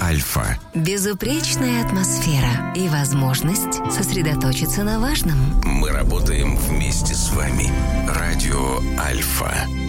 Альфа. Безупречная атмосфера и возможность сосредоточиться на важном. Мы работаем вместе с вами. Радио Альфа.